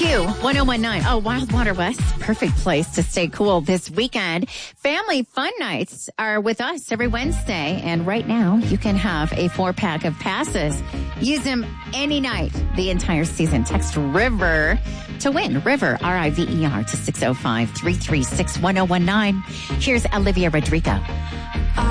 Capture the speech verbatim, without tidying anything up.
Q one oh one nine. Oh, Wildwater West. Perfect place to stay cool this weekend. Family fun nights are with us every Wednesday. And right now, you can have a four pack of passes. Use them any night, the entire season. Text RIVER to win. River, R I V E R, to six oh five, three three six, one oh one nine. Here's Olivia Rodrigo.